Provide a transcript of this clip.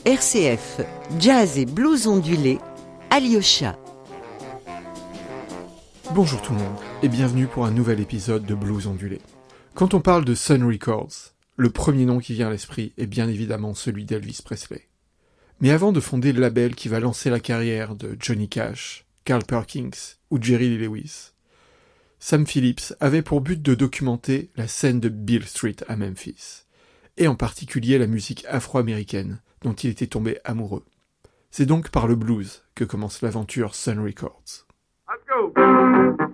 RCF, jazz et blues ondulé, Alyosha. Bonjour tout le monde, et bienvenue pour un nouvel épisode de Blues ondulé. Quand on parle de Sun Records, le premier nom qui vient à l'esprit est bien évidemment celui d'Elvis Presley. Mais avant de fonder le label qui va lancer la carrière de Johnny Cash, Carl Perkins ou Jerry Lee Lewis, Sam Phillips avait pour but de documenter la scène de Beale Street à Memphis, et en particulier la musique afro-américaine dont il était tombé amoureux. C'est donc par le blues que commence l'aventure Sun Records. Let's go.